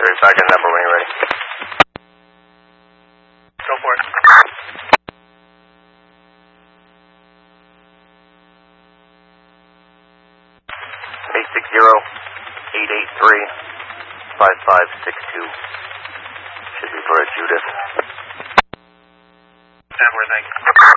Sure, Sergeant number when you're ready. Go for it. 860-883-5562. Should be for Judith. Thank you.